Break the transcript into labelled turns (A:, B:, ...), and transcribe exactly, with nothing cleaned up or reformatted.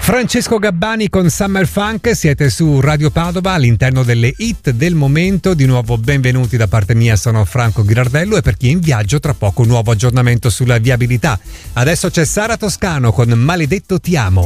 A: Francesco Gabbani con Summer Funk, siete su Radio Padova all'interno delle hit del momento. Di nuovo benvenuti da parte mia, sono Franco Girardello e per chi è in viaggio tra poco un nuovo aggiornamento sulla viabilità. Adesso c'è Sara Toscano con Maledetto ti amo.